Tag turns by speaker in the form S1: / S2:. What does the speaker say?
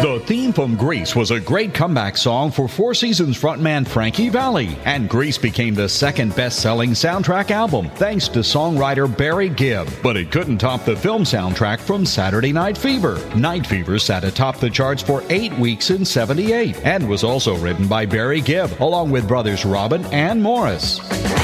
S1: The theme from Grease was a great comeback song for Four Seasons frontman Frankie Valli, and Grease became the second best-selling soundtrack album thanks to songwriter Barry Gibb. But it couldn't top the film soundtrack from Saturday Night Fever. Night Fever sat atop the charts for 8 weeks in '78 and was also written by Barry Gibb, along with brothers Robin and Morris.